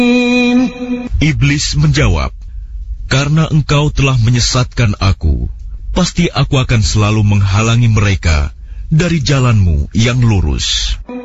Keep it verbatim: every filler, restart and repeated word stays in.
Iblis menjawab, "Karena engkau telah menyesatkan aku, pasti aku akan selalu menghalangi mereka dari jalanmu yang lurus."